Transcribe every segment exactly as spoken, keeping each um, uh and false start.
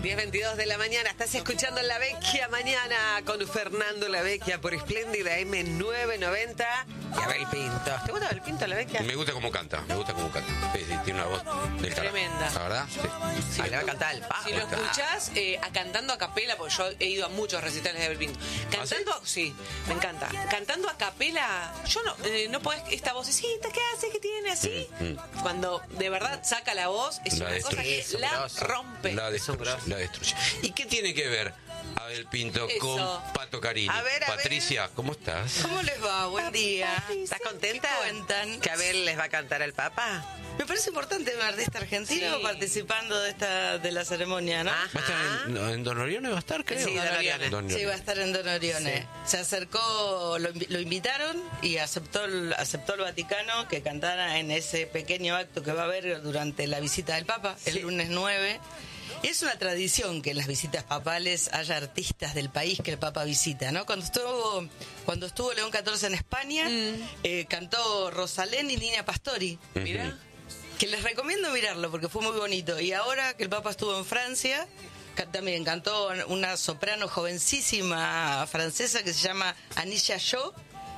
diez veintidós de la mañana, estás escuchando La Vecchia Mañana con Fernando La Vecchia por Espléndida M nueve noventa y Abel Pinto. ¿Te gusta Abel Pinto, La Vecchia? Me gusta cómo canta, me gusta cómo canta. Sí, sí, tiene una voz del carajo. Tremenda. ¿La verdad? Sí. Sí, ah, le va a cantar el Papa. Si lo escuchás eh, a cantando a capela, porque yo he ido a muchos recitales de Abel Pinto. Cantando, ¿Ah, sí? sí, me encanta. Cantando a capela, yo no, eh, no podés, esta vocecita que hace, que tiene así. Mm, mm. Cuando de verdad saca la voz, es la una destruye. cosa que Eso, la grosso. rompe. La destruye, la destruye. ¿Y qué tiene que ver Abel Pinto Eso. con Pato Carini? A ver, a Patricia, ver. ¿cómo estás? ¿Cómo les va? Buen día. ¿Estás contenta? ¿Qué cuentan? ¿Que Abel les va a cantar al Papa? Me parece importante un artista argentino Sí. participando de esta de la ceremonia, ¿no? Ajá. ¿Va a estar en, en Don Orione? ¿Va a estar, creo? Sí, Don Orione. Don Sí, Orione. va a estar en Don Orione. Se acercó, lo, invi- lo invitaron y aceptó el, aceptó el Vaticano que cantara en ese pequeño acto que va a haber durante la visita del Papa, el Sí. lunes nueve. Y es una tradición que en las visitas papales haya artistas del país que el Papa visita, ¿no? Cuando estuvo, cuando estuvo León catorce en España, Mm. eh, cantó Rosalén y Nina Pastori. Mira. Que les recomiendo mirarlo porque fue muy bonito. Y ahora que el Papa estuvo en Francia, ca- también cantó una soprano jovencísima francesa que se llama Anisha Jo.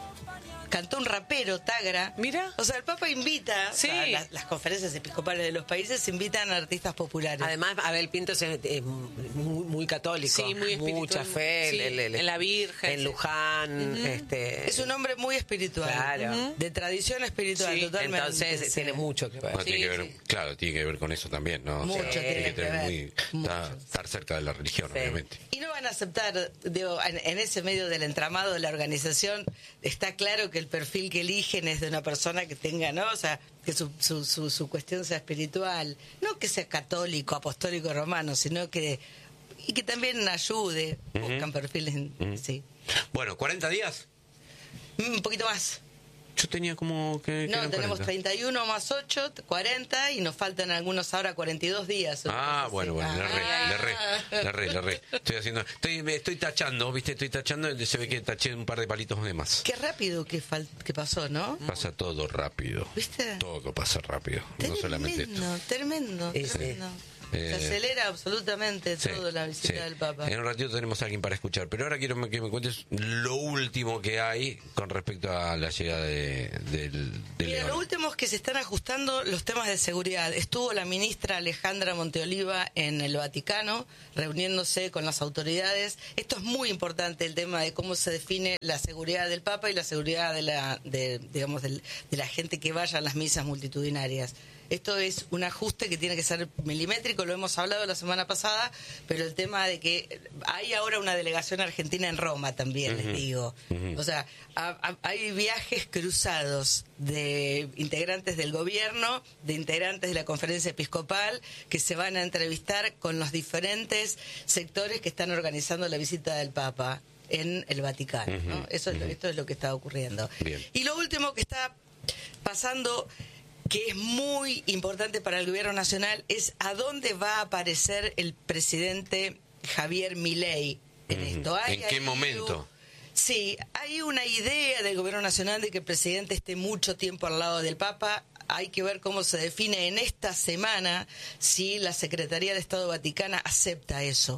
Cantó un rapero, Tagra. Mira. O sea, el Papa invita, Sí. o sea, las, las conferencias episcopales de los países invitan a artistas populares. Además, Abel Pinto es, es muy, muy católico. Sí, muy espiritual. Mucha fe. Sí, el- el- en la Virgen, En sí. Luján. este, Es un hombre muy espiritual. Claro. Ujú. De tradición espiritual, Sí, totalmente. Entonces, sí. tiene mucho que ver. Bueno, tiene Sí, que ver, sí. claro, tiene que ver con eso también, ¿no? O Mucho sea, tiene que tener ver. muy, estar, Mucho. estar cerca de la religión, Sí. obviamente. Y no van a aceptar, digo, en, en ese medio del entramado de la organización, está claro que el perfil que eligen es de una persona que tenga, ¿no? O sea, que su, su, su, su cuestión sea espiritual, no que sea católico, apostólico, romano, sino que, y que también ayude, buscan perfiles, Ujú. sí. Bueno, ¿cuarenta días? Mm, Un poquito más. Yo tenía como que... que No, eran tenemos cuarenta. treinta y uno más ocho, cuarenta, y nos faltan algunos ahora cuarenta y dos días. Ah, Entonces, bueno, sí. bueno, le re, Ah. le re, le re, le re. Estoy haciendo, estoy, me estoy tachando, ¿viste? Estoy tachando, se ve que taché un par de palitos de más. Qué rápido que, fal- que pasó, ¿no? Pasa todo rápido. ¿Viste? Todo pasa rápido, no solamente esto. Tremendo, tremendo, Sí, sí. tremendo. Eh, Se acelera absolutamente Sí, todo la visita sí. del Papa. En un ratito tenemos a alguien para escuchar, pero ahora quiero que me cuentes lo último que hay con respecto a la llegada de, del, del Mira, León. lo último es que se están ajustando los temas de seguridad. Estuvo la ministra Alejandra Monteoliva en el Vaticano reuniéndose con las autoridades. Esto es muy importante, el tema de cómo se define la seguridad del Papa y la seguridad de la, de, digamos, del- de la gente que vaya a las misas multitudinarias. Esto es un ajuste que tiene que ser milimétrico, lo hemos hablado la semana pasada, pero el tema de que hay ahora una delegación argentina en Roma también, les digo. O sea, ha- ha- hay viajes cruzados de integrantes del gobierno, de integrantes de la conferencia episcopal, que se van a entrevistar con los diferentes sectores que están organizando la visita del Papa en el Vaticano, ¿no? Ujú, Eso es lo- ujú. esto es lo que está ocurriendo. Bien. Y lo último que está pasando, que es muy importante para el gobierno nacional, es a dónde va a aparecer el presidente Javier Milei en Ujú. esto. Hay ¿En qué ahí momento? un- Sí, hay una idea del gobierno nacional de que el presidente esté mucho tiempo al lado del Papa. Hay que ver cómo se define en esta semana si la Secretaría de Estado Vaticana acepta eso.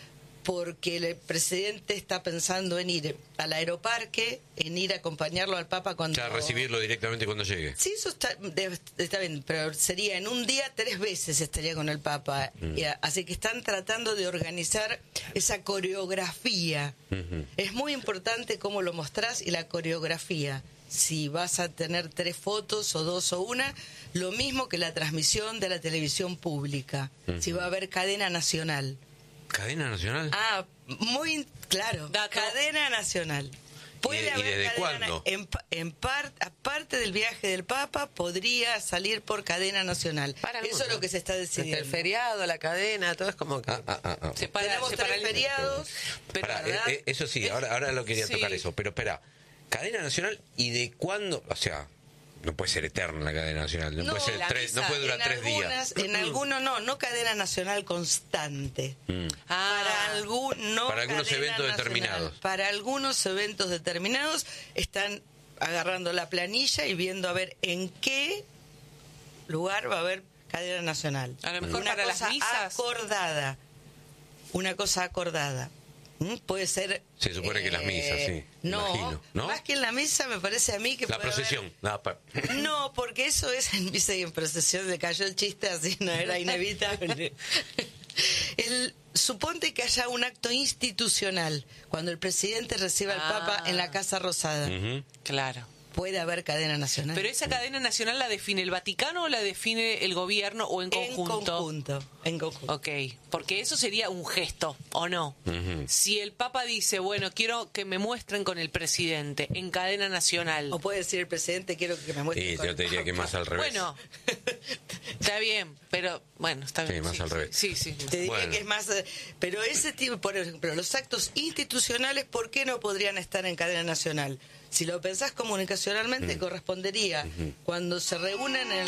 Porque el presidente está pensando en ir al aeroparque, en ir a acompañarlo al Papa cuando... Ya recibirlo directamente cuando llegue. Sí, eso está, debe- está bien, pero sería en un día tres veces estaría con el Papa. Y a- así que están tratando de organizar esa coreografía. Ujú. Es muy importante cómo lo mostrás y la coreografía. Si vas a tener tres fotos o dos o una, lo mismo que la transmisión de la televisión pública. Si va a haber cadena nacional. ¿Cadena nacional? Ah, muy claro. Dato. Cadena nacional. ¿Y- y desde cadena cuándo? na- En, pa- en par- aparte del viaje del Papa, podría salir por cadena nacional. Para Eso algunos. es lo que se está Desde el decidiendo. feriado, la cadena, todo es como que... Ah, ah, ah, ah. Se para, Tenemos se tres para el- feriados. Pero, Pará, ¿verdad? eh, eh, eso sí, ahora, ahora lo quería Sí. tocar eso, pero espera, cadena nacional y de cuándo, o sea, no puede ser eterna la cadena nacional, no, No, puede ser la tres, no misa, puede durar en tres algunas- días. En algunos no, no cadena nacional constante. Mm. Ah, Para, algún, no Para algunos cadena eventos nacional. determinados. Para algunos eventos determinados están agarrando la planilla y viendo a ver en qué lugar va a haber cadena nacional. A lo mejor Una para las cosa misas. acordada. una cosa acordada. ¿Mm? Puede ser... Se supone eh, que las misas, sí. No, imagino, ¿no? Más que en la misa me parece a mí que... La procesión. Haber... No, pa... no, porque eso es en misa y en procesión, se cayó el chiste, así no era inevitable. el, suponte que haya un acto institucional cuando el presidente reciba al ah. Papa en la Casa Rosada. Uh-huh. Claro. Puede haber cadena nacional. ¿Pero esa cadena nacional la define el Vaticano o la define el gobierno o en conjunto? En conjunto, en conjunto. Ok, porque eso sería un gesto, ¿o no? Uh-huh. Si el Papa dice, bueno, quiero que me muestren con el presidente en cadena nacional. O puede decir el presidente, quiero que me muestren sí, con yo te diría que más al revés. Bueno, está bien, pero bueno, está bien. Sí, más sí, al revés. Sí, sí. Te diría bueno. que es más... Pero ese tipo, por ejemplo, los actos institucionales, ¿por qué no podrían estar en cadena nacional? Si lo pensás comunicacionalmente, mm. correspondería mm-hmm. cuando se reúnen en el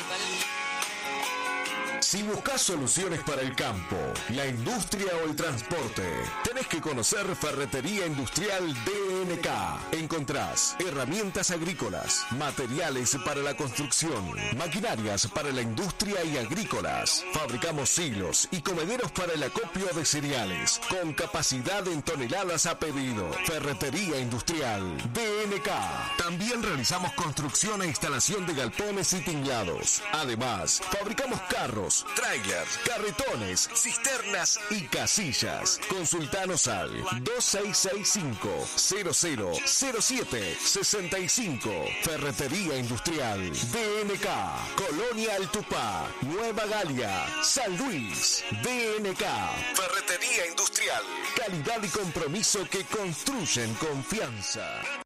Si buscas soluciones para el campo, la industria o el transporte, tenés que conocer Ferretería Industrial D N K. Encontrás herramientas agrícolas, materiales para la construcción, maquinarias para la industria y agrícolas. Fabricamos silos y comederos para el acopio de cereales, con capacidad en toneladas a pedido. Ferretería Industrial D N K. También realizamos construcción e instalación de galpones y tinglados. Además, fabricamos carros, trailers, carretones, cisternas y casillas. Consultanos al dos seis seis cinco, cero cero cero siete seis cinco. Ferretería Industrial D N K. Colonia El Tupá, Nueva Galia, San Luis. D N K. Ferretería Industrial. Calidad y compromiso que construyen confianza.